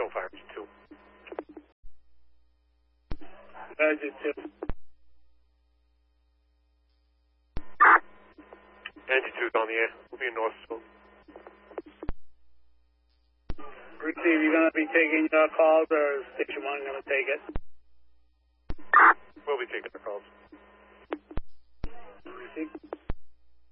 Fire 2. Engine 2. Engine 2 is on the air. We'll be in North soon. Receive, you going to be taking calls, or is Station 1 going to take it? We'll be taking the calls. Receive.